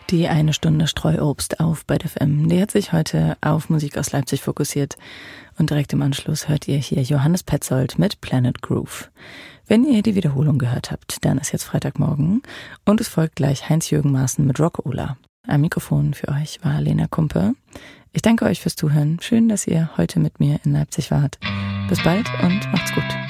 Die eine Stunde Streuobst auf bei der FM, die hat sich heute auf Musik aus Leipzig fokussiert. Und direkt im Anschluss hört ihr hier Johannes Petzold mit Planet Groove. Wenn ihr die Wiederholung gehört habt, dann ist jetzt Freitagmorgen und es folgt gleich Heinz-Jürgen Maaßen mit Rock-Ola. Am Mikrofon für euch war Lena Kumpe. Ich danke euch fürs Zuhören. Schön, dass ihr heute mit mir in Leipzig wart. Bis bald und macht's gut.